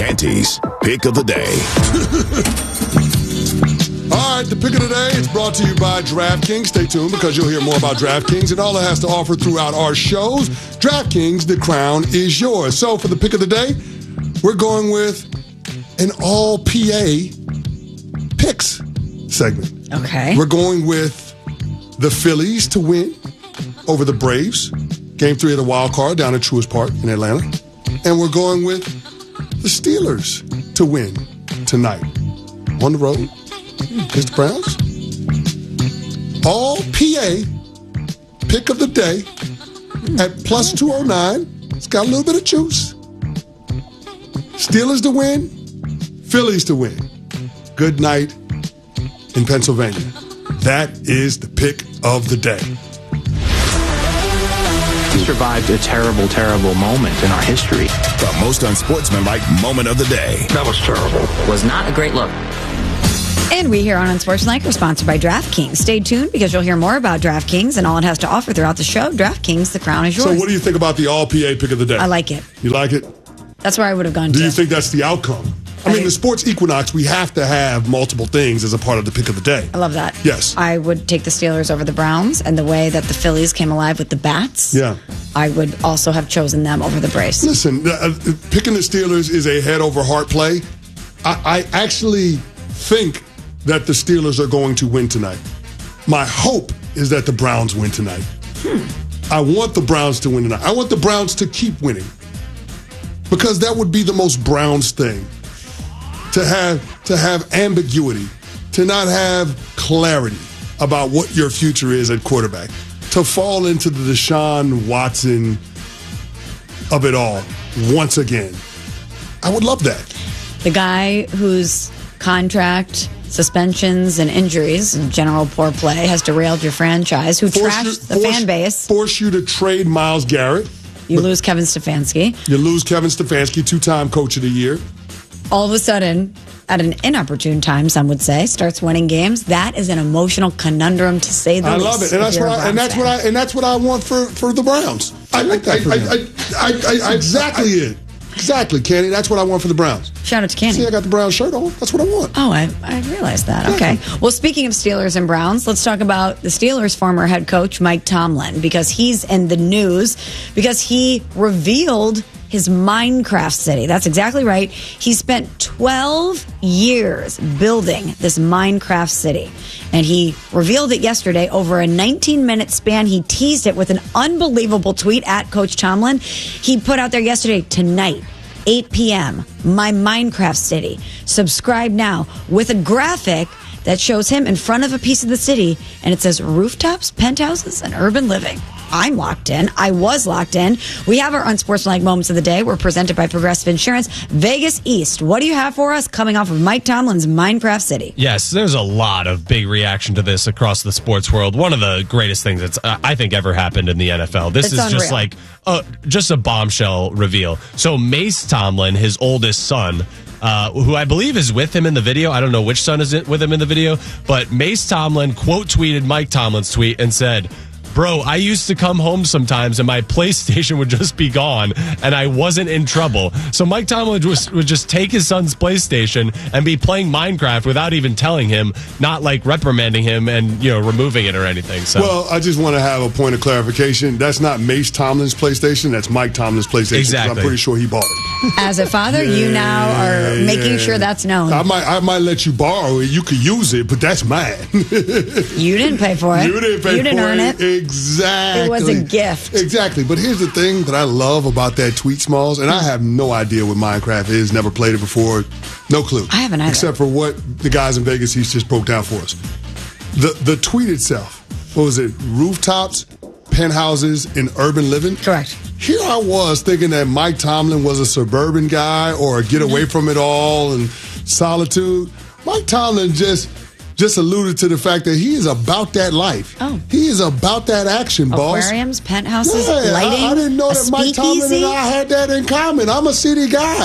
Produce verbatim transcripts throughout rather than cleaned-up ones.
Canty's Pick of the Day. All right, the Pick of the Day is brought to you by DraftKings. Stay tuned because you'll hear more about DraftKings and all it has to offer throughout our shows. DraftKings, the crown is yours. So for the Pick of the Day, we're going with an all-P A picks segment. Okay. We're going with the Phillies to win over the Braves. Game three of the wild card down at Truist Park in Atlanta. And we're going with the Steelers to win tonight on the road against the Browns. All P A pick of the day at plus two oh nine. It's got a little bit of juice. Steelers to win, Phillies to win. Good night in Pennsylvania. That is the pick of the day. We survived a terrible, terrible moment in our history. The most unsportsmanlike moment of the day. That was terrible. Was not a great look. And we here on Unsportsmanlike are sponsored by DraftKings. Stay tuned because you'll hear more about DraftKings and all it has to offer throughout the show. DraftKings, the crown is yours. So what do you think about the all-P A pick of the day? I like it. You like it? That's where I would have gone Do to. you think that's the outcome? I mean, the sports equinox, we have to have multiple things as a part of the pick of the day. I love that. Yes. I would take the Steelers over the Browns, and the way that the Phillies came alive with the bats, Yeah. I would also have chosen them over the Braves. Listen, uh, picking the Steelers is a head-over-heart play. I, I actually think that the Steelers are going to win tonight. My hope is that the Browns win tonight. Hmm. I want the Browns to win tonight. I want the Browns to keep winning because that would be the most Browns thing. To have to have ambiguity, to not have clarity about what your future is at quarterback, to fall into the Deshaun Watson of it all once again. I would love that. The guy whose contract, suspensions, and injuries, and general poor play, has derailed your franchise, who Force trashed you- the force- fan base. Force you to trade Myles Garrett. You lose Kevin Stefanski. You lose Kevin Stefanski, two-time coach of the year. All of a sudden, at an inopportune time, some would say, starts winning games. That is an emotional conundrum, to say the I least. love it, and if that's you're what a I, and Browns that's fan. what I and that's what I want for, for the Browns. I like that. for I, him. I, I, I, I, exactly it. Exactly, Kenny. That's what I want for the Browns. Shout out to Kenny. See, I got the Brown shirt on. That's what I want. Oh, I, I realized that. Okay. Well, speaking of Steelers and Browns, let's talk about the Steelers' former head coach, Mike Tomlin, because he's in the news because he revealed his Minecraft city. That's exactly right. He spent twelve years building this Minecraft city. And he revealed it yesterday over a nineteen minute span. He teased it with an unbelievable tweet at Coach Tomlin. He put out there yesterday, tonight, eight p.m., my Minecraft city. Subscribe now, with a graphic that shows him in front of a piece of the city, and it says rooftops, penthouses, and urban living. I'm locked in. I was locked in. We have our unsportsmanlike moments of the day. We're presented by Progressive Insurance. Vegas East, what do you have for us coming off of Mike Tomlin's Minecraft City? Yes, there's a lot of big reaction to this across the sports world. One of the greatest things that's uh, I think ever happened in the N F L. This It's is just unreal. like uh, just a bombshell reveal. So Mace Tomlin, his oldest son, Uh, who I believe is with him in the video. I don't know which son is with him in the video, but Mace Tomlin quote tweeted Mike Tomlin's tweet and said, "Bro, I used to come home sometimes and my PlayStation would just be gone and I wasn't in trouble." So Mike Tomlin was, would just take his son's PlayStation and be playing Minecraft without even telling him, not like reprimanding him and, you know, removing it or anything. So Well, I just want to have a point of clarification. That's not Mace Tomlin's PlayStation. That's Mike Tomlin's PlayStation. 'Cause Exactly. I'm pretty sure he bought it. As a father, you now are Yeah, making yeah. sure that's known. I might, I might let you borrow it. You could use it, but that's mine. You didn't pay for it. You didn't pay You didn't for earn it. Exactly. It was a gift. Exactly. But here's the thing that I love about that tweet, Smalls, and I have no idea what Minecraft is. Never played it before. No clue. I haven't either. Except for what the guys in Vegas East just broke down for us. The the tweet itself, what was it? Rooftops, penthouses, and urban living? Correct. Here I was thinking that Mike Tomlin was a suburban guy or a get away from it all and solitude. Mike Tomlin just just alluded to the fact that he is about that life. Oh. He is about that action, boss. Aquariums, penthouses, Yeah, lighting, I, I didn't know a that Mike Tomlin speakeasy. and I had that in common. I'm a city guy.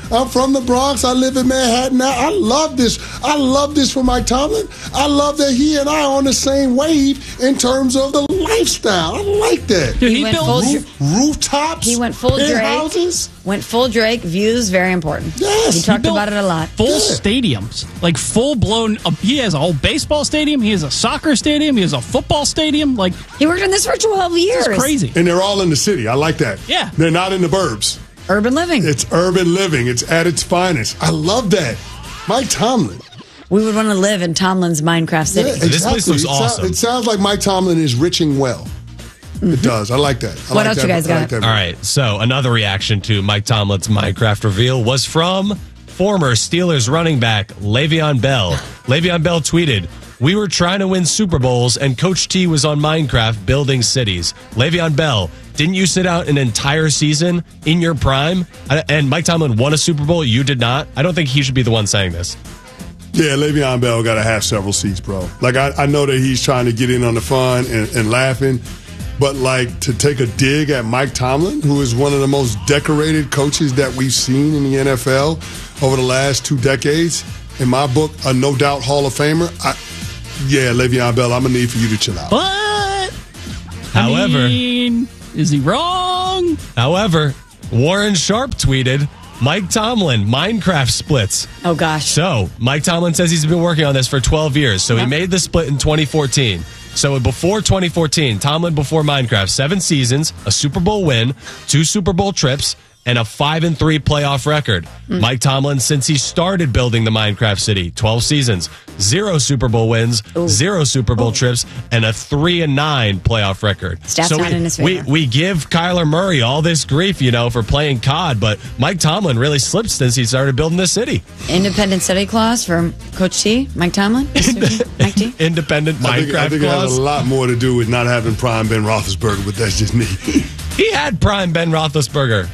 I'm from the Bronx. I live in Manhattan now. I love this. I love this for Mike Tomlin. I love that he and I are on the same wave in terms of the lifestyle. I like that. Dude, He he, went built full- Roof, rooftops. He went full Drake. penthouses. Went full Drake. Views, very important. Yes, He he talked built about it a lot. full Yeah. stadiums, like full blown. Uh, he has a whole baseball stadium. He has a soccer stadium. He has a football stadium. Like, He worked on this for twelve years. it's crazy. And they're all in the city. I like that. Yeah. They're not in the burbs. Urban living. It's urban living. It's at its finest. I love that. Mike Tomlin. We would want to live in Tomlin's Minecraft City. Yeah, This place looks It sou- awesome. It sounds like Mike Tomlin is riching well. It does. I like that. I What like else that. you guys I got? like that. All right, so another reaction to Mike Tomlin's Minecraft reveal was from former Steelers running back Le'Veon Bell. Le'Veon Bell tweeted, "We were trying to win Super Bowls, and Coach T was on Minecraft building cities." Le'Veon Bell, didn't you sit out an entire season in your prime? And Mike Tomlin won a Super Bowl. You did not. I don't think he should be the one saying this. Yeah, Le'Veon Bell got to have several seats, bro. Like, I, I know that he's trying to get in on the fun and, and laughing, but, like, to take a dig at Mike Tomlin, who is one of the most decorated coaches that we've seen in the N F L over the last two decades, in my book, a no-doubt Hall of Famer, I, yeah, Le'Veon Bell, I'm going to need for you to chill out. But However, I mean, is he wrong? however, Warren Sharp tweeted, Mike Tomlin, Minecraft splits. Oh, gosh. So, Mike Tomlin says he's been working on this for twelve years. So, he made the split in twenty fourteen. So, before twenty fourteen, Tomlin before Minecraft, seven seasons, a Super Bowl win, two Super Bowl trips, and a five and three playoff record. Mm. Mike Tomlin, since he started building the Minecraft City, twelve seasons, zero Super Bowl wins, Ooh. zero Super Bowl trips, and a three and nine playoff record. Stats so not we, in his we, favor. we give Kyler Murray all this grief, you know, for playing C O D, but Mike Tomlin really slipped since he started building this city. Independent study clause from Coach T, Mike Tomlin. Mike T. Independent I think, Minecraft I think it has clause. a lot more to do with not having prime Ben Roethlisberger, but that's just me. He had prime Ben Roethlisberger.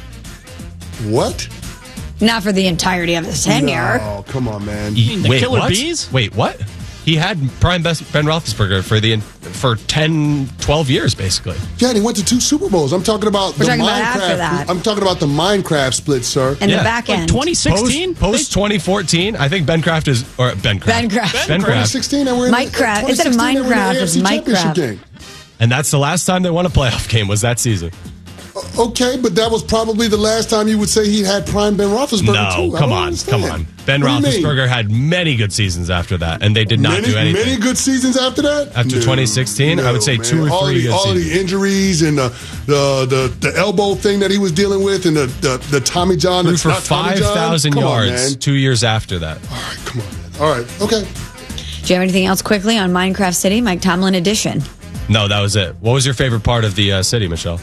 What? Not for the entirety of his tenure. Oh, come on, man. the Wait, Killer what? Bees? Wait, what? He had prime best Ben Roethlisberger for the for ten, twelve years, basically. Yeah, and he went to two Super Bowls. I'm talking about We're the talking about Minecraft. after that. I'm talking about the Minecraft split, sir. And Yeah. the back Like end. twenty sixteen? Post twenty fourteen, I think Ben Kraft is or Ben Kraft. Ben Kraft. Ben twenty Kraft. sixteen, and we're in Mike the, Kraft. Instead of 2016, and we're in the Minecraft, A F it's C Mike Championship Kraft. game. And that's the last time they won a playoff game was that season. Okay, but that was probably the last time you would say he had prime Ben Roethlisberger, No, too. I come don't on, understand. come on. Ben What do you mean? Roethlisberger had many good seasons after that, and they did not many, do anything. Many good seasons after that? After twenty sixteen, I would say man. two or all three the, good all seasons. the injuries and the, the the the elbow thing that he was dealing with and the the, the Tommy John. Threw that's for not Tommy five John. thousand Come on, yards man. two years after that. All right, come on, man. All right, okay. Do you have anything else quickly on Minecraft City, Mike Tomlin edition? No, that was it. What was your favorite part of the uh, city, Michelle?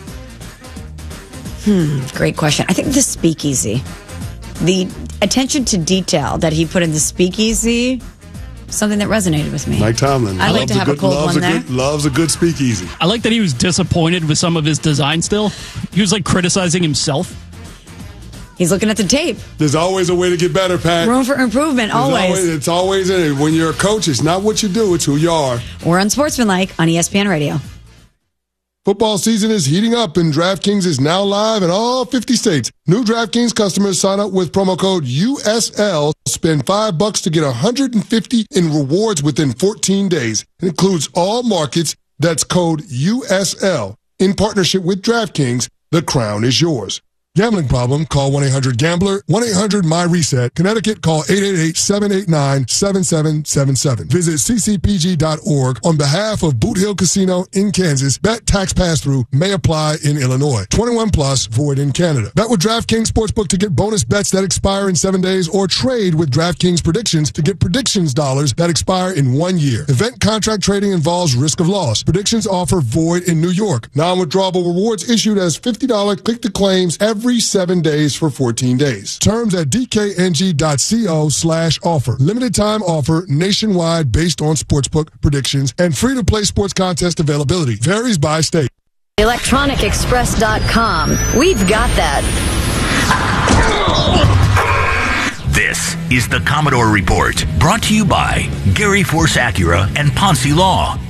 Great question. I think the speakeasy. The attention to detail that he put in the speakeasy, something that resonated with me. Mike Tomlin. I'd like loves to have a good, cold loves one a there. Good, loves a good speakeasy. I like that he was disappointed with some of his design still. He was like criticizing himself. He's looking at the tape. There's always a way to get better, Pat. Room for improvement, There's always. It's always in it. When you're a coach, it's not what you do, it's who you are. We're on Sportsmanlike on E S P N Radio. Football season is heating up, and DraftKings is now live in all fifty states. New DraftKings customers sign up with promo code U S L. Spend five bucks to get one hundred fifty in rewards within fourteen days. It includes all markets. That's code U S L. In partnership with DraftKings, the crown is yours. Gambling problem? Call one eight hundred gambler. one eight hundred my reset. Connecticut, call eight eight eight, seven eight nine, seven seven seven seven. Visit c c p g dot org on behalf of Boot Hill Casino in Kansas. Bet tax pass-through may apply in Illinois. twenty-one plus, void in Canada. Bet with DraftKings Sportsbook to get bonus bets that expire in seven days or trade with DraftKings Predictions to get predictions dollars that expire in one year. Event contract trading involves risk of loss. Predictions offer void in New York. Non-withdrawable rewards issued as fifty dollars click-to-claims every seven days for fourteen days. Terms at dkng.co slash offer. Limited time offer nationwide based on sportsbook predictions and free to play sports contest availability. Varies by state. electronic express dot com. We've got that. This is the Commodore Report, brought to you by Gary Force Acura and Ponce Law.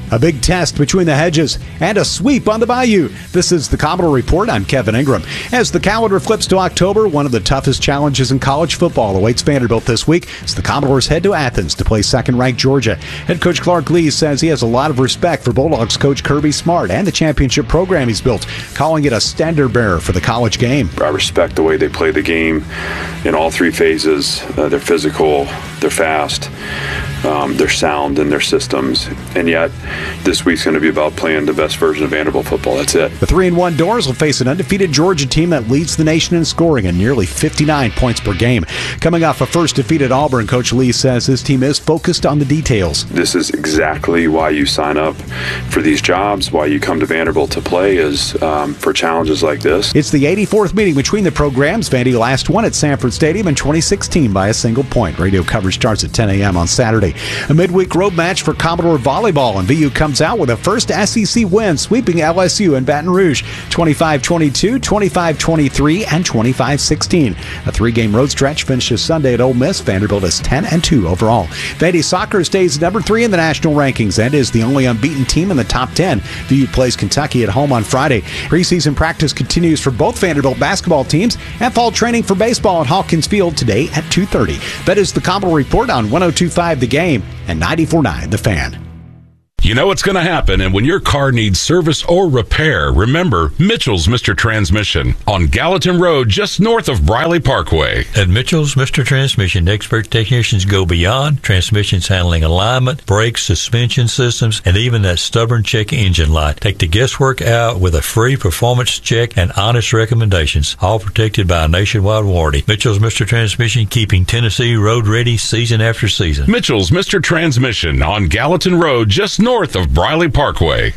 A big test between the hedges and a sweep on the Bayou. This is the Commodore Report. I'm Kevin Ingram. As the calendar flips to October, one of the toughest challenges in college football awaits Vanderbilt this week as the Commodores head to Athens to play second-ranked Georgia. Head coach Clark Lee says he has a lot of respect for Bulldogs coach Kirby Smart and the championship program he's built, calling it a standard-bearer for the college game. I respect the way they play the game in all three phases. Uh, they're physical, they're fast, um, they're sound in their systems, and yet this week's going to be about playing the best version of Vanderbilt football. That's it. The three and one Doors will face an undefeated Georgia team that leads the nation in scoring at nearly fifty-nine points per game. Coming off a first defeat at Auburn, Coach Lee says his team is focused on the details. This is exactly why you sign up for these jobs, why you come to Vanderbilt to play, is um, for challenges like this. It's the eighty-fourth meeting between the programs. Vandy last won at Sanford Stadium in twenty sixteen by a single point. Radio coverage starts at ten a.m. on Saturday. A midweek road match for Commodore volleyball, and V U comes out with a first S E C win, sweeping L S U in Baton Rouge twenty-five twenty-two, twenty-five twenty-three, and twenty-five sixteen. A three-game road stretch finishes Sunday at Ole Miss. Vanderbilt is ten and two overall. Vandy soccer stays number three in the national rankings and is the only unbeaten team in the top ten. V U plays Kentucky at home on Friday. Preseason practice continues for both Vanderbilt basketball teams, and fall training for baseball at Hawkins Field today at two thirty. That is the Commodore Report on one oh two point five The Game and ninety-four point nine The Fan. You know what's going to happen, and when your car needs service or repair, remember Mitchell's Mister Transmission on Gallatin Road, just north of Briley Parkway. At Mitchell's Mister Transmission, expert technicians go beyond transmissions handling alignment, brakes, suspension systems, and even that stubborn check engine light. Take the guesswork out with a free performance check and honest recommendations, all protected by a nationwide warranty. Mitchell's Mister Transmission, keeping Tennessee road ready season after season. Mitchell's Mister Transmission on Gallatin Road, just north north of Briley Parkway.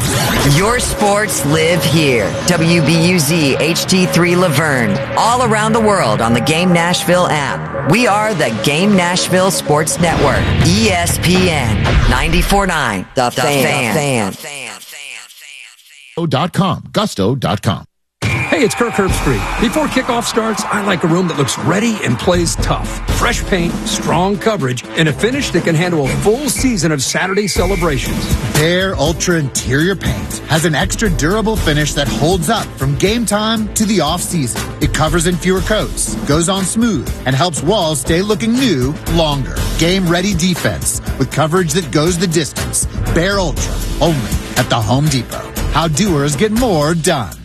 Your sports live here. W B U Z H D three Laverne. All around the world on the Game Nashville app. We are the Game Nashville Sports Network. E S P N ninety-four point nine. The, the Fan. fan. Dot com. Gusto dot com. Hey, it's Kirk Herbstreit. Before kickoff starts, I like a room that looks ready and plays tough. Fresh paint, strong coverage, and a finish that can handle a full season of Saturday celebrations. Behr Ultra Interior Paint has an extra durable finish that holds up from game time to the off-season. It covers in fewer coats, goes on smooth, and helps walls stay looking new longer. Game-ready defense with coverage that goes the distance. Behr Ultra, only at the Home Depot. How doers get more done.